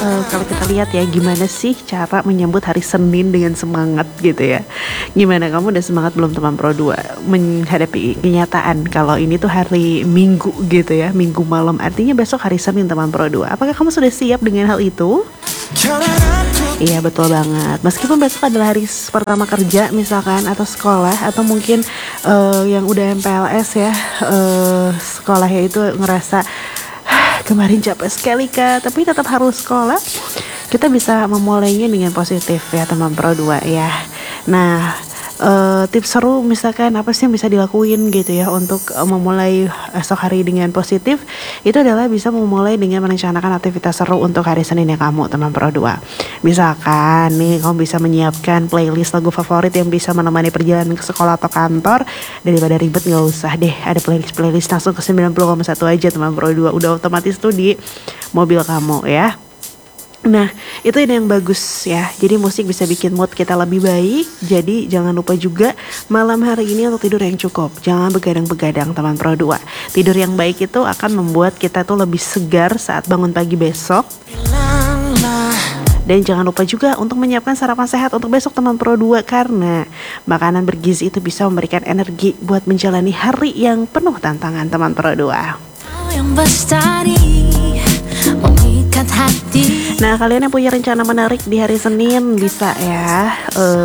kalau kita lihat ya gimana sih cara menyambut hari Senin dengan semangat gitu ya. Gimana, kamu udah semangat belum teman Pro 2 menghadapi kenyataan kalau ini tuh hari Minggu gitu ya, Minggu malam, artinya besok hari Senin teman Pro 2. Apakah kamu sudah siap dengan hal itu? Iya, betul banget. Meskipun besok adalah hari pertama kerja misalkan, atau sekolah, atau mungkin yang udah MPLS ya, sekolahnya itu ngerasa kemarin capek sekali Kak, tapi tetap harus sekolah. Kita bisa memulainya dengan positif ya teman Pro 2 ya. Nah, tips seru misalkan apa sih yang bisa dilakuin gitu ya untuk memulai esok hari dengan positif, itu adalah bisa memulai dengan merencanakan aktivitas seru untuk hari Seninnya kamu teman Pro 2. Misalkan nih, kamu bisa menyiapkan playlist lagu favorit yang bisa menemani perjalanan ke sekolah atau kantor. Daripada ribet, gak usah deh ada playlist langsung ke 90,1 aja teman Pro 2, udah otomatis tuh di mobil kamu ya. Nah, itu yang bagus ya. Jadi musik bisa bikin mood kita lebih baik. Jadi jangan lupa juga malam hari ini untuk tidur yang cukup. Jangan begadang-begadang teman Pro 2. Tidur yang baik itu akan membuat kita tuh lebih segar saat bangun pagi besok. Dan jangan lupa juga untuk menyiapkan sarapan sehat untuk besok teman Pro 2, karena makanan bergizi itu bisa memberikan energi buat menjalani hari yang penuh tantangan teman Pro 2. Nah, kalian yang punya rencana menarik di hari Senin bisa ya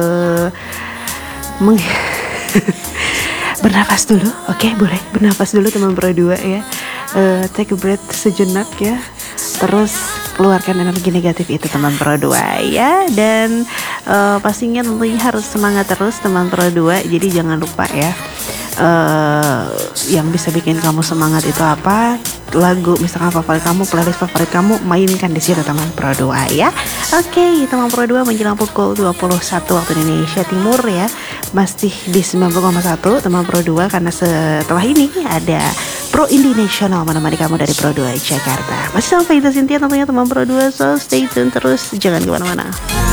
bernafas dulu. Oke, boleh bernafas dulu teman Pro 2 ya. Take a breath sejenak ya. Terus keluarkan energi negatif itu teman Pro 2 ya. Dan pastinya tentunya harus semangat terus teman Pro 2. Jadi jangan lupa ya, yang bisa bikin kamu semangat itu apa? Lagu misalkan favorit kamu, playlist favorit kamu, mainkan di situ teman Pro 2 ya. Oke, teman Pro 2 menjelang pukul 21 waktu Indonesia Timur ya. Masih di 90,1 teman Pro 2, karena setelah ini ada Pro Indie Nasional menemani kamu dari Pro 2 Jakarta. Masih sama Faizah Cynthia tentunya teman Pro 2, so stay tune terus, jangan kemana-mana.